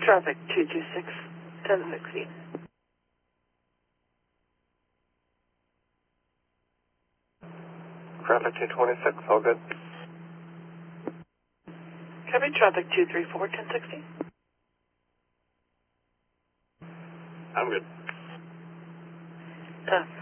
Traffic 226, 1060. Traffic 226, all good. Copy traffic 234, 1060. I'm good. Pass.